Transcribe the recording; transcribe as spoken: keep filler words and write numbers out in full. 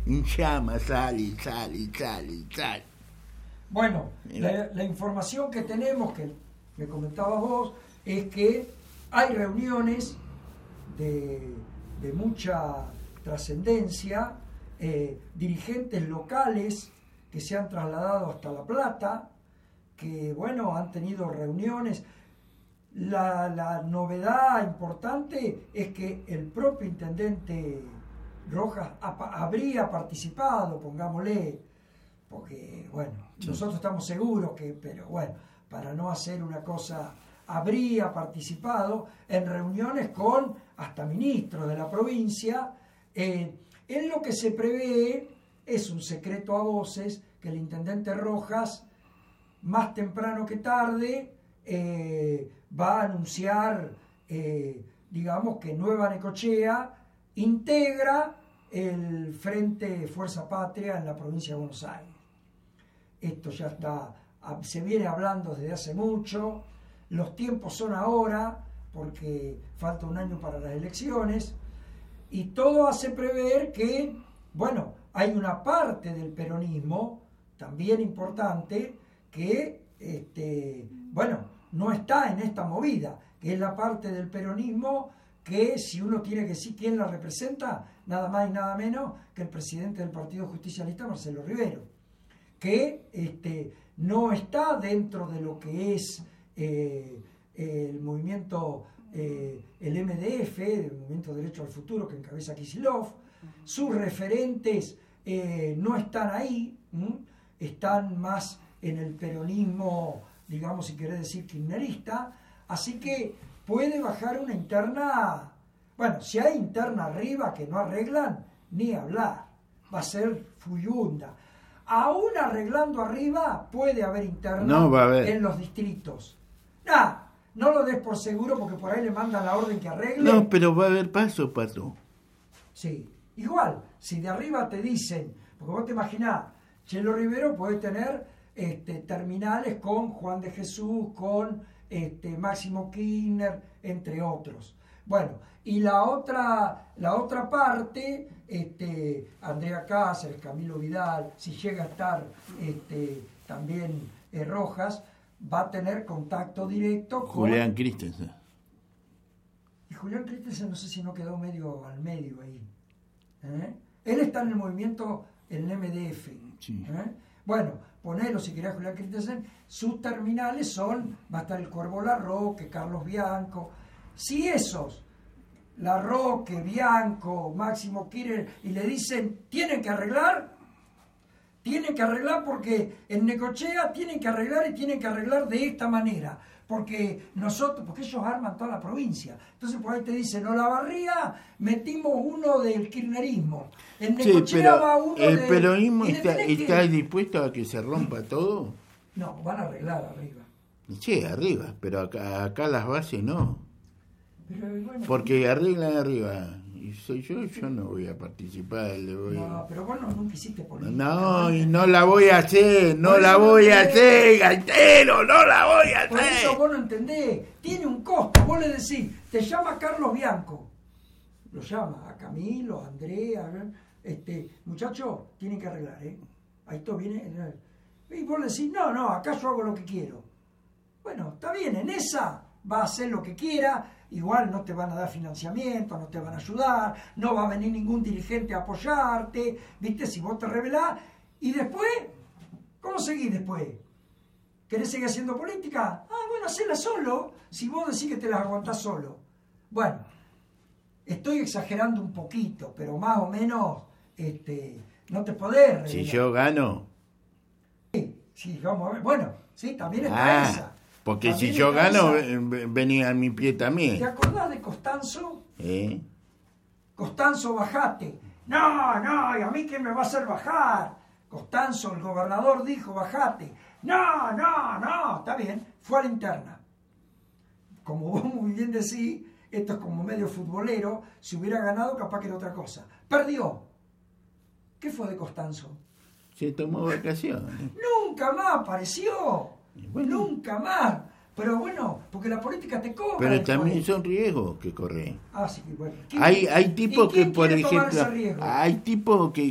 y llama, sale, sale, sale, sale. Bueno, la, la información que tenemos, que me comentabas vos, es que hay reuniones de, de mucha trascendencia, eh, dirigentes locales que se han trasladado hasta La Plata, que, bueno, han tenido reuniones. La, la novedad importante es que el propio intendente Rojas ha, habría participado, pongámosle, porque, bueno, sí. Nosotros estamos seguros que, pero bueno, para no hacer una cosa, habría participado en reuniones con hasta ministros de la provincia. Eh, en lo que se prevé, es un secreto a voces, que el intendente Rojas, más temprano que tarde, eh, va a anunciar, eh, digamos, que Nueva Necochea integra el Frente Fuerza Patria en la provincia de Buenos Aires. Esto ya está, se viene hablando desde hace mucho, los tiempos son ahora, porque falta un año para las elecciones, y todo hace prever que, bueno, hay una parte del peronismo, también importante, que, este, bueno, no está en esta movida, que es la parte del peronismo que, si uno tiene que decir quién la representa, nada más y nada menos que el presidente del Partido Justicialista, Marcelo Rivero, que este, no está dentro de lo que es eh, el movimiento, eh, el M D F, el Movimiento Derecho al Futuro, que encabeza Kicillof. Sus referentes eh, no están ahí, ¿m? Están más en el peronismo, digamos, si querés decir, kirchnerista, así que puede bajar una interna. Bueno, si hay interna arriba que no arreglan, ni hablar, va a ser fuyunda. Aún arreglando arriba, puede haber interna no va a haber. En los distritos. Nah, no lo des por seguro, porque por ahí le mandan la orden que arregle. No, pero va a haber paso, Pato. Sí, igual, si de arriba te dicen, porque vos te imaginás, Chelo Rivero puede tener este, terminales con Juan de Jesús, con este, Máximo Kirchner, entre otros. Bueno, y la otra, la otra parte, este, Andrea Cáceres, Camilo Vidal, si llega a estar este, también eh, Rojas, va a tener contacto directo con Julián Christensen. Y Julián Christensen no sé si no quedó medio al medio ahí. ¿Eh? Él está en el movimiento, en el M D F. Sí. ¿Eh? Bueno, ponelo si querés Julián Christensen. Sus terminales son, va a estar el Cuervo Larroque, Carlos Bianco. Si esos, Larroque, Bianco, Máximo Kirchner, y le dicen, tienen que arreglar, tienen que arreglar porque en Necochea tienen que arreglar y tienen que arreglar de esta manera. Porque nosotros, porque ellos arman toda la provincia. Entonces por ahí te dicen, Olavarría, metimos uno del kirchnerismo. En Necochea sí, pero va uno ¿el de... peronismo está, que... está dispuesto a que se rompa todo? No, van a arreglar arriba. Sí, arriba, pero acá, acá las bases no. Pero, bueno, porque arreglan arriba. Y soy yo, yo no voy a participar. Le voy... No, pero vos no, nunca hiciste política. No, y no la voy a hacer, no la voy a hacer, Gaitero, no la voy a hacer. Por eso vos no entendés, tiene un costo. Vos le decís, te llama Carlos Bianco. Lo llama a Camilo, a Andrea, este, muchacho, tienen que arreglar, ¿eh? Ahí todo viene. Y vos le decís, no, no, acá yo hago lo que quiero. Bueno, está bien, en esa va a hacer lo que quiera. Igual no te van a dar financiamiento, no te van a ayudar, no va a venir ningún dirigente a apoyarte, ¿viste? Si vos te rebelás. Y después, ¿cómo seguís después? ¿Querés seguir haciendo política? Ah, bueno, hacela solo, si vos decís que te las aguantás solo. Bueno, estoy exagerando un poquito, pero más o menos, este, no te podés rebelar. Si yo gano. Sí, sí, vamos a ver. Bueno, sí, también está ah. esa. Porque también si yo gano, esa. venía a mi pie también. ¿Te acordás de Costanzo? ¿Eh? Costanzo, bajate. No, no, ¿y a mí quién me va a hacer bajar? Costanzo, el gobernador, dijo, bajate. No, no, no, está bien, fue a la interna. Como vos muy bien decís, esto es como medio futbolero, si hubiera ganado capaz que era otra cosa. Perdió. ¿Qué fue de Costanzo? Se tomó vacaciones. Nunca más apareció. Bueno. Nunca más. Pero bueno, porque la política te cobra. Pero también son riesgos que corren. Ah, sí, bueno. Hay, hay tipos que, por ejemplo, hay hay tipos que